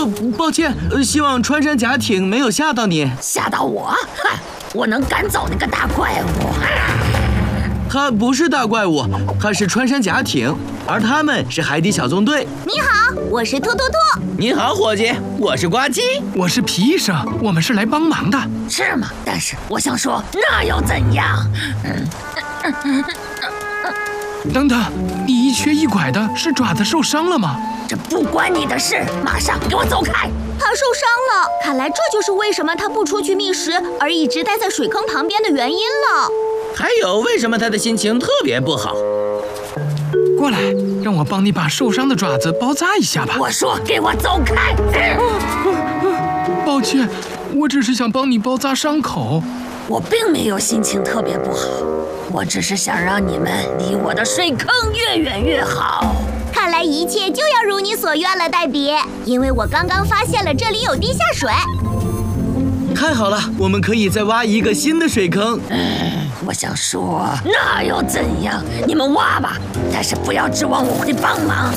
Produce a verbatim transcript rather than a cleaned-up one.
抱歉，希望穿山甲艇没有吓到你。 吓到我？哼，我能赶走那个大怪物。 它不是大怪物，它是穿山甲艇，而他们是海底小纵队。 你好，我是兔兔兔。 你好，伙计，我是呱唧， 我是皮医生，我们是来帮忙的。 是吗？但是我想说，那又怎样？嗯。 等等，你一瘸一拐的，是爪子受伤了吗？ 这不关你的事，马上给我走开！ 他受伤了，看来这就是为什么他不出去觅食，而一直待在水坑旁边的原因了。 还有，为什么他的心情特别不好？ 过来，让我帮你把受伤的爪子包扎一下吧。 我说，给我走开！ 抱歉，我只是想帮你包扎伤口。 我并没有心情特别不好，我只是想让你们离我的水坑越远越好。 看来一切就要如你所愿了，黛比，因为我刚刚发现了这里有地下水。 太好了，我们可以再挖一个新的水坑。 嗯，我想说，那又怎样？你们挖吧，但是不要指望我会帮忙。